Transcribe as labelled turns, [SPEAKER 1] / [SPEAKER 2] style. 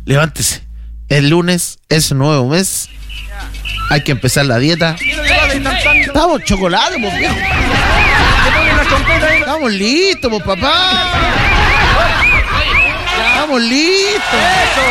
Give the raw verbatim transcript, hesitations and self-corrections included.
[SPEAKER 1] Levántese. El lunes es un nuevo mes. Hay que empezar la dieta. Estamos chocolate, pues, viejo. Estamos listos, pues, papá. Estamos listos.